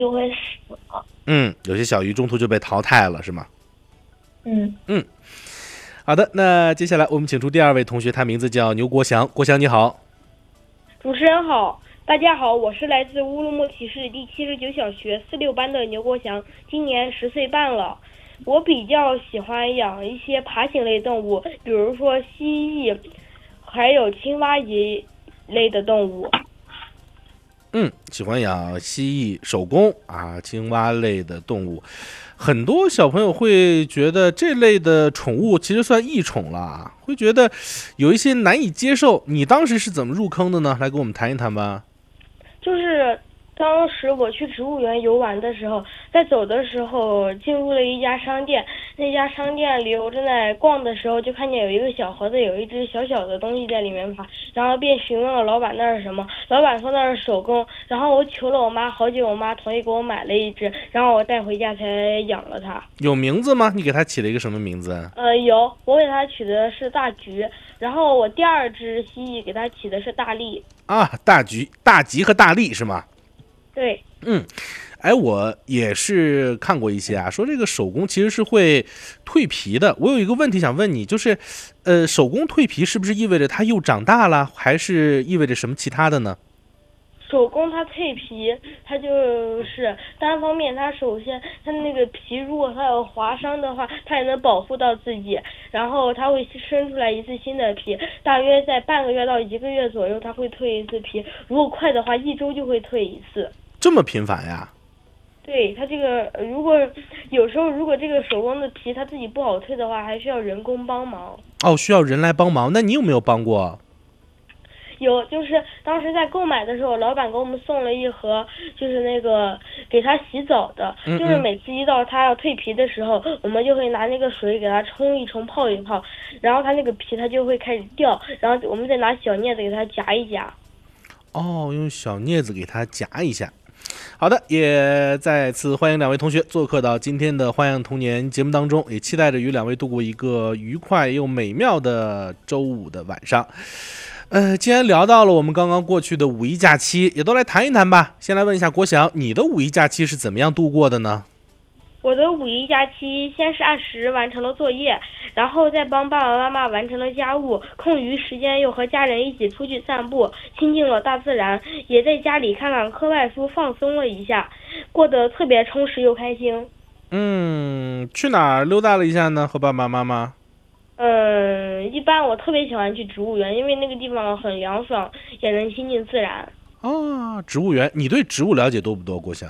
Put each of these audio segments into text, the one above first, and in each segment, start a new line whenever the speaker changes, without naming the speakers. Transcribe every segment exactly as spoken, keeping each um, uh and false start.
就会死了。
嗯，有些小鱼中途就被淘汰了，是吗？
嗯
嗯，好的，那接下来我们请出第二位同学，他名字叫牛国祥。国祥你好。
主持人好，大家好，我是来自乌鲁木齐市第七十九小学四六班的牛国祥，今年十岁半了。我比较喜欢养一些爬行类动物，比如说蜥蜴，还有青蛙一类的动物。
嗯，喜欢养蜥蜴、手工啊、青蛙类的动物。很多小朋友会觉得这类的宠物其实算异宠了，会觉得有一些难以接受。你当时是怎么入坑的呢？来跟我们谈一谈吧。
就是当时我去植物园游玩的时候，在走的时候进入了一家商店，那家商店里我正在逛的时候，就看见有一个小盒子，有一只小小的东西在里面爬，然后便询问了老板那是什么，老板说那是手工，然后我求了我妈好久，我妈同意给我买了一只，然后我带回家才养了它。
有名字吗？你给它起了一个什么名字？
呃，有，我给它取的是大橘，然后我第二只蜥蜴给它起的是大力。
啊，大橘、大吉和大力是吗？
对。
嗯，哎，我也是看过一些啊，说这个手工其实是会蜕皮的。我有一个问题想问你，就是，呃，手工蜕皮是不是意味着它又长大了，还是意味着什么其他的呢？
手工它蜕皮，它就是单方面，它首先它那个皮如果它有划伤的话，它也能保护到自己，然后它会生出来一次新的皮，大约在半个月到一个月左右它会蜕一次皮，如果快的话一周就会蜕一次。
这么频繁呀？
对，它这个如果有时候如果这个手工的皮它自己不好蜕的话，还需要人工帮忙。
哦，需要人来帮忙，那你有没有帮过？
有，就是当时在购买的时候，老板给我们送了一盒，就是那个给它洗澡的，
嗯嗯
就是每次一到它要蜕皮的时候，我们就会拿那个水给它冲一冲、泡一泡，然后它那个皮它就会开始掉，然后我们再拿小镊子给它夹一夹。
哦，用小镊子给它夹一下。好的，也再次欢迎两位同学做客到今天的花样童年节目当中，也期待着与两位度过一个愉快又美妙的周五的晚上。呃，既然聊到了我们刚刚过去的五一假期，也都来谈一谈吧。先来问一下国祥，你的五一假期是怎么样度过的呢？
我的五一假期先是按时完成了作业，然后再帮爸爸妈妈完成了家务，空余时间又和家人一起出去散步，亲近了大自然，也在家里看看课外书，放松了一下，过得特别充实又开心。
嗯，去哪儿溜达了一下呢？和爸爸妈妈？
嗯，一般我特别喜欢去植物园，因为那个地方很凉爽，也能亲近自然。
哦，植物园，你对植物了解多不多，国祥？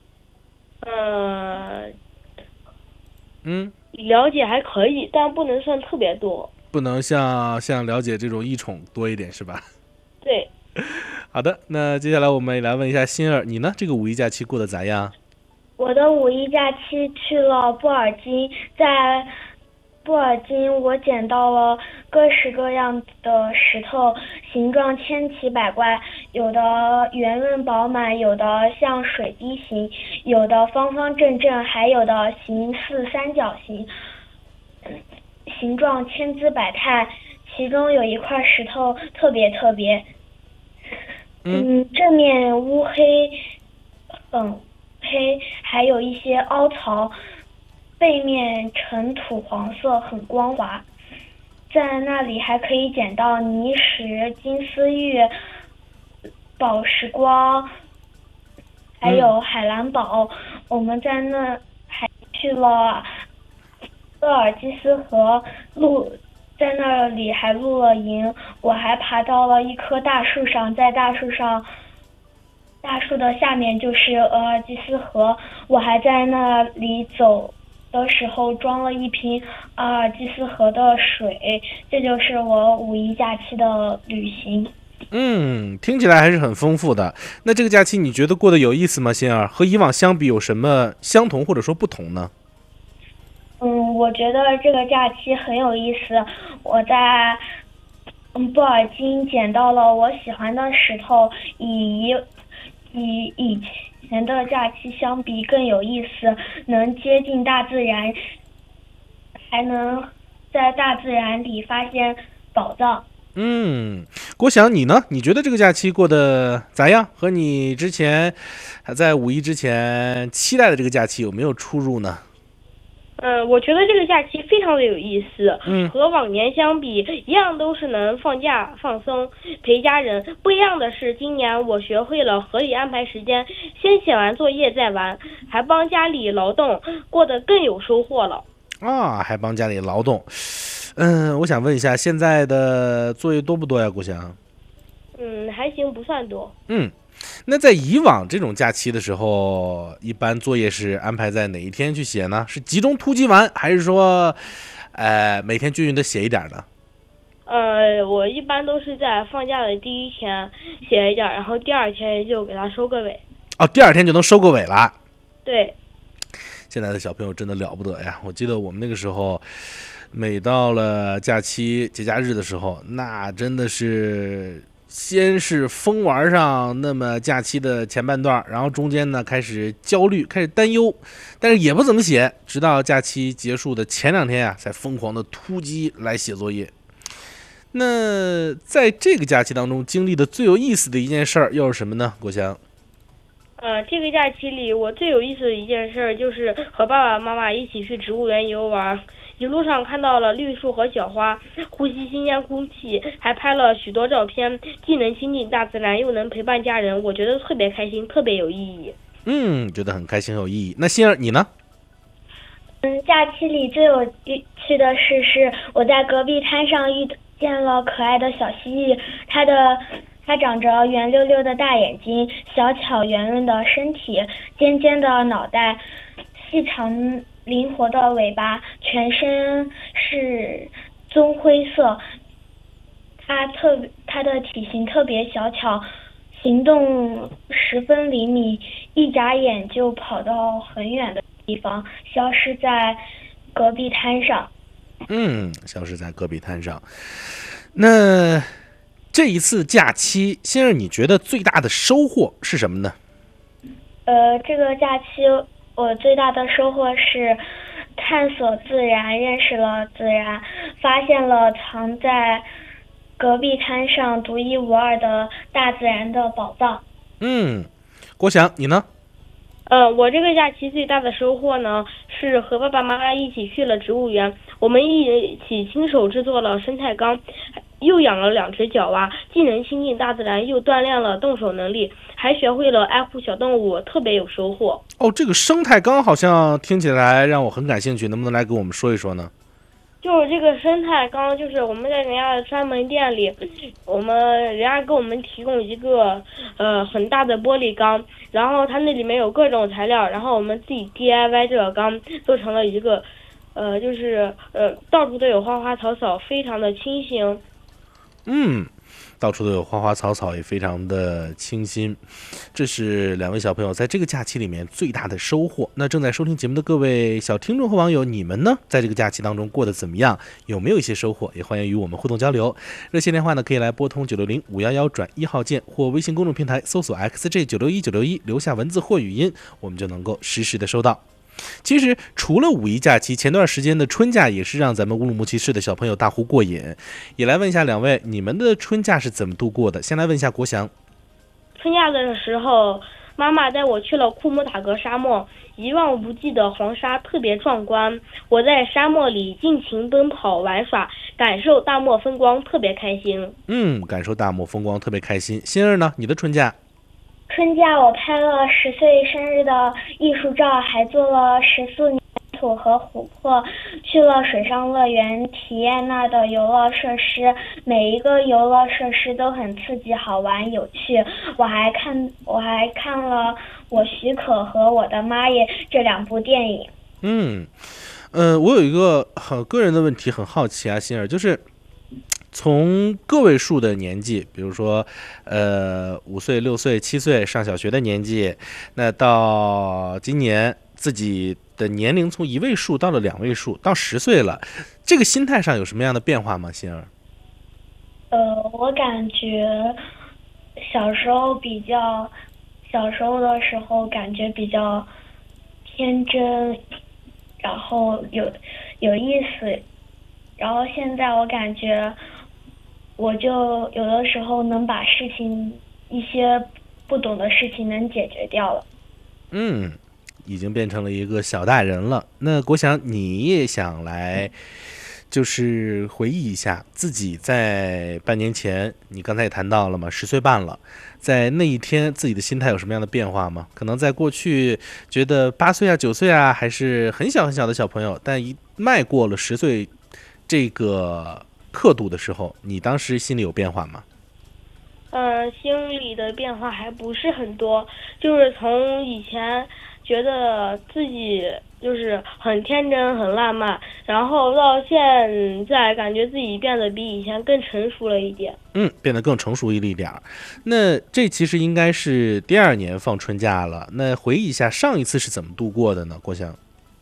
嗯，
嗯，
了解还可以，但不能算特别多。
不能像像了解这种异宠多一点是吧？
对。
好的，那接下来我们来问一下欣儿，你呢？这个五一假期过得咋样？
我的五一假期去了布尔津，在布尔津我捡到了各式各样的石头，形状千奇百怪，有的圆润饱满，有的像水滴形，有的方方正正，还有的形似三角形，形状千姿百态。其中有一块石头特别特别，嗯，正面乌黑很黑，还有一些凹槽，背面呈土黄色，很光滑。在那里还可以捡到泥石、金丝玉、宝石光，还有海蓝宝。嗯、我们在那还去了鄂尔济斯河露，在那里还露了营。我还爬到了一棵大树上，在大树上。大树的下面就是鄂尔济斯河，我还在那里走的时候装了一瓶鄂尔济斯河的水，这就是我五一假期的旅行。
嗯，听起来还是很丰富的。那这个假期你觉得过得有意思吗，欣儿？和以往相比有什么相同或者说不同呢？
嗯，我觉得这个假期很有意思。我在嗯布尔津捡到了我喜欢的石头，以与以前的假期相比更有意思，能接近大自然，还能在大自然里发现宝藏。
嗯，郭翔，你呢？你觉得这个假期过得咋样？和你之前还在五一之前期待的这个假期有没有出入呢？
嗯，我觉得这个假期非常的有意思，
嗯，
和往年相比，一样都是能放假放松陪家人。不一样的是，今年我学会了合理安排时间，先写完作业再玩，还帮家里劳动，过得更有收获了。
啊，还帮家里劳动。嗯，我想问一下，现在的作业多不多呀，郭翔？
嗯，还行，不算多。
嗯。那在以往这种假期的时候，一般作业是安排在哪一天去写呢？是集中突击完，还是说，呃，每天均匀的写一点呢？
呃，我一般都是在放假的第一天写一点，然后第二天就给它收个尾。
哦，第二天就能收个尾了。
对。
现在的小朋友真的了不得呀！我记得我们那个时候，每到了假期节假日的时候，那真的是。先是疯玩上那么假期的前半段，然后中间呢开始焦虑，开始担忧，但是也不怎么写，直到假期结束的前两天啊，才疯狂的突击来写作业。那在这个假期当中经历的最有意思的一件事儿又是什么呢？郭翔？
呃，这个假期里我最有意思的一件事就是和爸爸妈妈一起去植物园游玩。一路上看到了绿树和小花，呼吸新鲜空气，还拍了许多照片，既能亲近大自然，又能陪伴家人，我觉得特别开心，特别有意义。
嗯，觉得很开心有意义。那欣儿你呢？
嗯，假期里最有趣的事是我在隔壁滩上遇见了可爱的小蜥蜴，它的它长着圆溜溜的大眼睛，小巧圆润的身体，尖尖的脑袋，细长灵活的尾巴，全身是棕灰色。它特它的体型特别小巧，行动十分灵敏，一眨眼就跑到很远的地方，消失在戈壁滩上。
嗯，消失在戈壁滩上。那这一次假期，欣儿你觉得最大的收获是什么呢？
呃，这个假期我最大的收获是探索自然，认识了自然，发现了藏在戈壁滩上独一无二的大自然的宝藏。
嗯，郭翔你呢？
呃，我这个假期最大的收获呢，是和爸爸妈妈一起去了植物园，我们一起亲手制作了生态缸，又养了两只角蛙，既能亲近大自然，又锻炼了动手能力，还学会了爱护小动物，特别有收获。
哦，这个生态缸好像听起来让我很感兴趣，能不能来给我们说一说呢？
就是这个生态缸，就是我们在人家的专门店里，我们人家给我们提供一个呃很大的玻璃缸，然后它那里面有各种材料，然后我们自己 D I Y 这个缸做成了一个，呃就是呃到处都有花花草草，非常的清新。
嗯，到处都有花花草草，也非常的清新。这是两位小朋友在这个假期里面最大的收获。那正在收听节目的各位小听众和网友，你们呢，在这个假期当中过得怎么样？有没有一些收获？也欢迎与我们互动交流。热线电话呢，可以来拨通九六零五幺幺转一号键，或微信公众平台搜索 X J 九六一九六一，留下文字或语音，我们就能够实时的收到。其实除了五一假期，前段时间的春假也是让咱们乌鲁木齐市的小朋友大呼过瘾。也来问一下两位，你们的春假是怎么度过的？先来问一下国祥。
春假的时候，妈妈带我去了库木塔格沙漠，一望无际的黄沙特别壮观。我在沙漠里尽情奔跑玩耍，感受大漠风光，特别开心。
嗯，感受大漠风光特别开心。欣儿呢？你的春假？
春假我拍了十岁生日的艺术照，还做了食宿粘土和琥珀，去了水上乐园体验那的游乐设施，每一个游乐设施都很刺激、好玩、有趣。我还看我还看了我许可和我的妈耶这两部电影。
嗯，呃，我有一个很个人的问题，很好奇啊，欣儿，就是从个位数的年纪，比如说，呃，五岁、六岁、七岁上小学的年纪，那到今年自己的年龄从一位数到了两位数，到十岁了，这个心态上有什么样的变化吗？欣儿？
呃，我感觉小时候比较，小时候的时候感觉比较天真，然后有有意思，然后现在我感觉。 我就有的时候能把事情一些不懂的事情能解决掉了。
嗯，已经变成了一个小大人了。那国祥，你也想来就是回忆一下自己在半年前，你刚才也谈到了嘛，十岁半了，在那一天自己的心态有什么样的变化吗？可能在过去觉得八岁啊、九岁啊还是很小很小的小朋友，但一迈过了十岁这个刻度的时候，你当时心里有变化吗？
嗯，心理的变化还不是很多，就是从以前觉得自己就是很天真、很烂漫，然后到现在感觉自己变得比以前更成熟了一点。
嗯，变得更成熟一点。那这其实应该是第二年放春假了。那回忆一下上一次是怎么度过的呢？郭翔。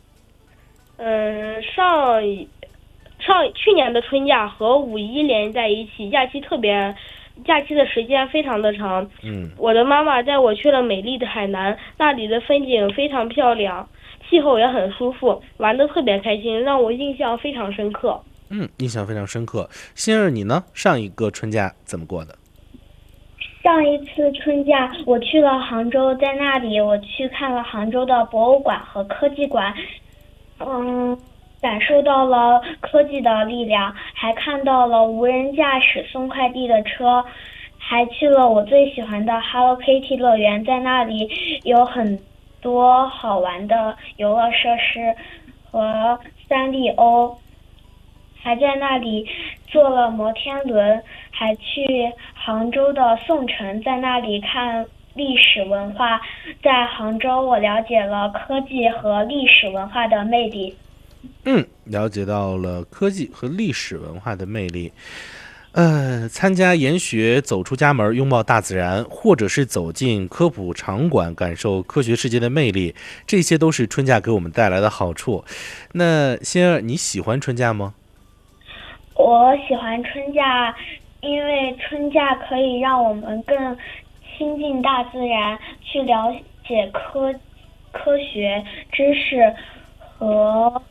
嗯，上一上去年的春假和五一连在一起，假期特别。假期的时间非常的长，
嗯，
我的妈妈带我去了美丽的海南，那里的风景非常漂亮，气候也很舒服，玩得特别开心，让我印象非常深刻。
嗯，印象非常深刻。心儿你呢？上一个春假怎么过的？
上一次春假我去了杭州，在那里我去看了杭州的博物馆和科技馆，嗯。感受到了科技的力量，还看到了无人驾驶送快递的车，还去了我最喜欢的 Hello Kitty 乐园，在那里有很多好玩的游乐设施和三丽鸥，还在那里坐了摩天轮，还去杭州的宋城，在那里看历史文化。在杭州我了解了科技和历史文化的魅力。
嗯，了解到了科技和历史文化的魅力。呃，参加研学，走出家门，拥抱大自然，或者是走进科普场馆，感受科学世界的魅力，这些都是春假给我们带来的好处。那仙儿，你喜欢春假吗？
我喜欢春假，因为春假可以让我们更亲近大自然，去了解科科学知识和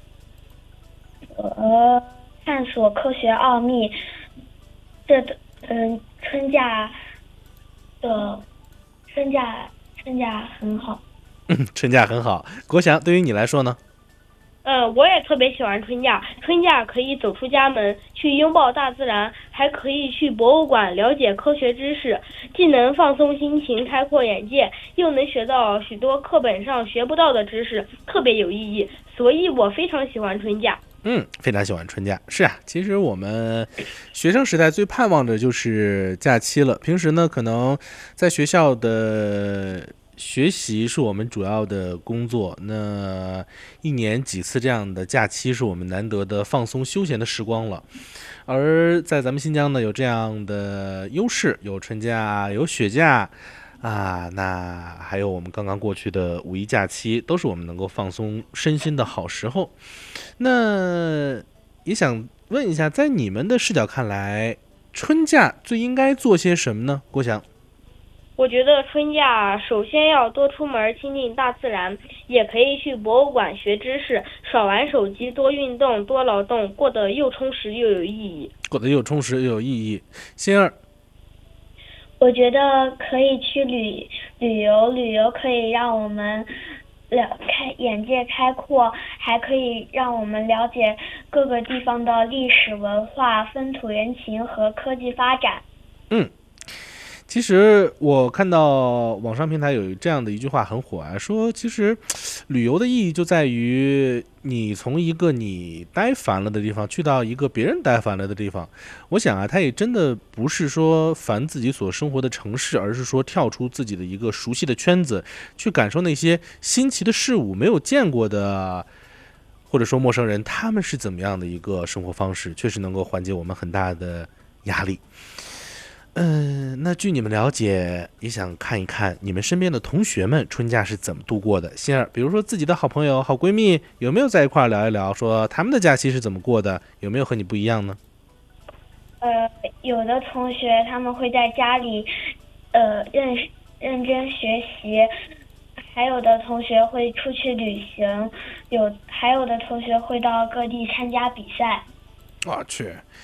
和探索科学奥秘。这嗯，春假的春假春假很好。
嗯，春假很好。国祥，对于你来说呢？
嗯，我也特别喜欢春假。春假可以走出家门，去拥抱大自然，还可以去博物馆了解科学知识，既能放松心情、开阔眼界，又能学到许多课本上学不到的知识，特别有意义。所以我非常喜欢春假。
嗯，非常喜欢春假。是啊，其实我们学生时代最盼望的就是假期了。平时呢，可能在学校的学习是我们主要的工作，那一年几次这样的假期是我们难得的放松休闲的时光了。而在咱们新疆呢，有这样的优势，有春假，有雪假啊，那还有我们刚刚过去的五一假期，都是我们能够放松身心的好时候。那也想问一下，在你们的视角看来，春假最应该做些什么呢？郭翔。
我觉得春假首先要多出门亲近大自然，也可以去博物馆学知识，少玩手机，多运动，多劳动，过得又充实又有意义。
过得又充实又有意义。心儿。
我觉得可以去旅旅游，旅游可以让我们了开眼界开阔，还可以让我们了解各个地方的历史文化、风土人情和科技发展。
嗯。其实我看到网上平台有这样的一句话很火啊，说其实旅游的意义就在于你从一个你待烦了的地方去到一个别人待烦了的地方。我想啊，他也真的不是说烦自己所生活的城市，而是说跳出自己的一个熟悉的圈子，去感受那些新奇的事物，没有见过的，或者说陌生人他们是怎么样的一个生活方式，确实能够缓解我们很大的压力。嗯、呃，那据你们了解，也想看一看你们身边的同学们春假是怎么度过的。心儿，比如说自己的好朋友、好闺蜜，有没有在一块聊一聊，说他们的假期是怎么过的？有没有和你不一样呢？
呃，有的同学他们会在家里，呃，认认真学习，还有的同学会出去旅行，有还有的同学会到各地参加比赛。
我去。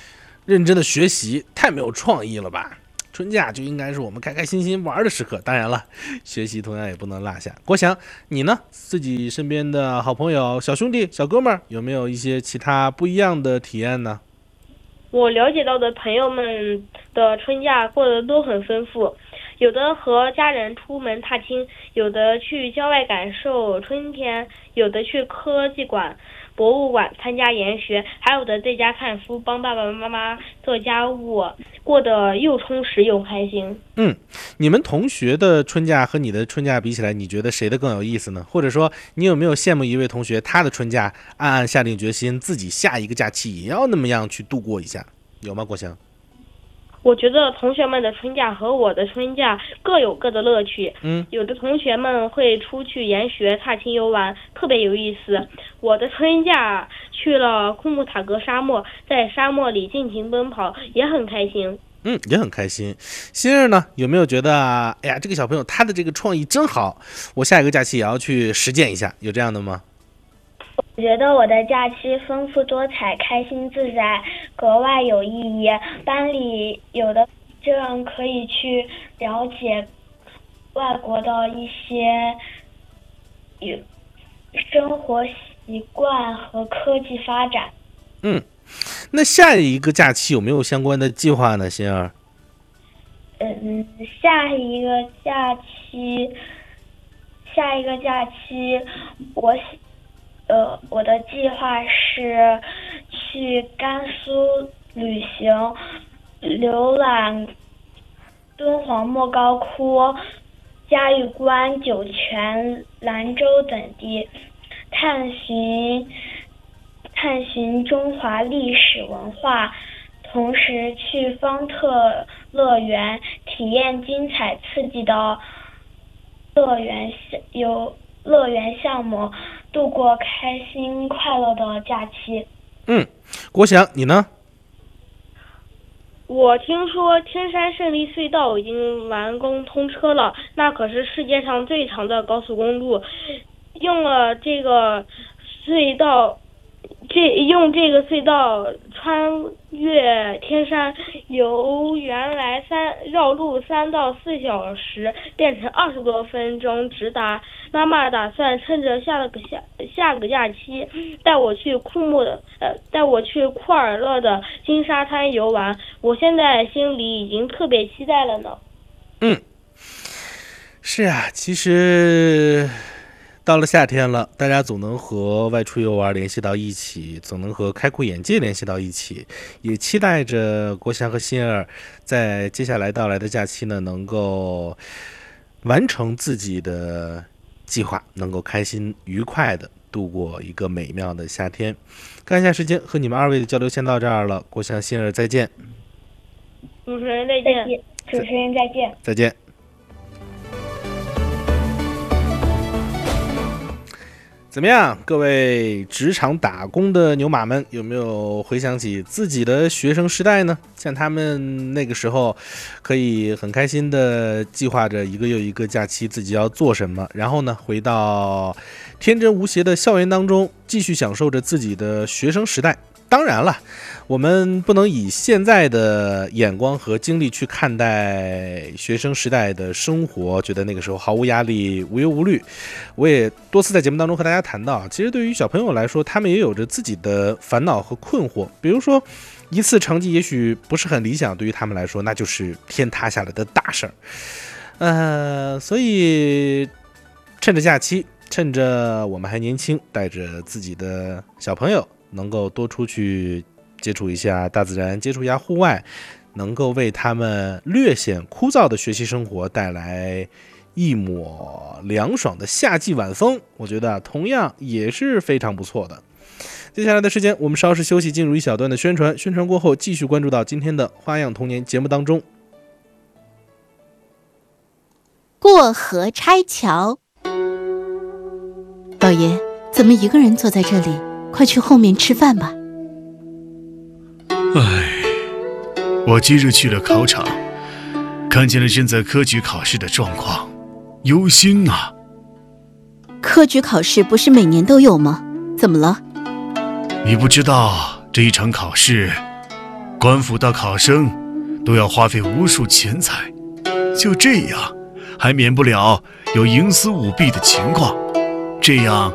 认真的学习，太没有创意了吧？春假就应该是我们开开心心玩的时刻，当然了，学习同样也不能落下。国祥，你呢？自己身边的好朋友、小兄弟、小哥们儿，有没有一些其他不一样的体验呢？
我了解到的朋友们的春假过得都很丰富，有的和家人出门踏青，有的去郊外感受春天，有的去科技馆、博物馆参加研学，还有的在家看书，帮爸爸妈妈做家务，过得又充实又开心。
嗯，你们同学的春假和你的春假比起来，你觉得谁的更有意思呢？或者说，你有没有羡慕一位同学，他的春假暗暗下定决心，自己下一个假期也要那么样去度过一下？有吗，国祥？
我觉得同学们的春假和我的春假各有各的乐趣。
嗯，
有的同学们会出去研学、踏青游玩，特别有意思。我的春假去了库木塔格沙漠，在沙漠里尽情奔跑，也很开心。
嗯，也很开心。心儿呢，有没有觉得，哎呀，这个小朋友他的这个创意真好，我下一个假期也要去实践一下，有这样的吗？
我觉得我的假期丰富多彩、开心自在，格外有意义。班里有的这样可以去了解外国的一些有生活习惯和科技发展。
嗯，那下一个假期有没有相关的计划呢，心儿？
嗯，下一个假期，下一个假期，我呃，我的计划是去甘肃旅行，浏览敦煌莫高窟、嘉峪关、酒泉、兰州等地，探寻探寻中华历史文化，同时去方特乐园体验精彩刺激的乐园有乐园项目，度过开心快乐的假期。
嗯，国祥，你呢？
我听说天山胜利隧道已经完工通车了，那可是世界上最长的高速公路。用了这个隧道，这用这个隧道穿越天山，由原来三绕路三到四小时变成二十多分钟直达。妈妈打算趁着下了个下下个假期带我去库木的呃带我去库尔勒的金沙滩游玩，我现在心里已经特别期待了呢。
嗯，是啊，其实到了夏天了，大家总能和外出游玩联系到一起，总能和开阔眼界联系到一起，也期待着国祥和心儿在接下来到来的假期呢，能够完成自己的计划，能够开心愉快的度过一个美妙的夏天。看一下时间，和你们二位的交流先到这儿了，国祥、心儿再见。
主持人再见。
主持人再见。
再见。怎么样，各位职场打工的牛马们，有没有回想起自己的学生时代呢？像他们那个时候可以很开心的计划着一个又一个假期自己要做什么，然后呢回到天真无邪的校园当中，继续享受着自己的学生时代。当然了，我们不能以现在的眼光和精力去看待学生时代的生活，觉得那个时候毫无压力、无忧无虑。我也多次在节目当中和大家谈到，其实对于小朋友来说，他们也有着自己的烦恼和困惑。比如说，一次成绩也许不是很理想，对于他们来说，那就是天塌下来的大事儿。呃，所以趁着假期，趁着我们还年轻，带着自己的小朋友，能够多出去接触一下大自然，接触一下户外，能够为他们略显枯燥的学习生活带来一抹凉爽的夏季晚风，我觉得同样也是非常不错的。接下来的时间，我们稍事休息，进入一小段的宣传。宣传过后，继续关注到今天的花样童年节目当中。
过河拆桥。老爷，怎么一个人坐在这里？快去后面吃饭吧。
唉，我今日去了考场，看见了正在科举考试的状况，忧心啊。
科举考试不是每年都有吗？怎么了？
你不知道这一场考试官府到考生都要花费无数钱财，就这样还免不了有营私舞弊的情况，这样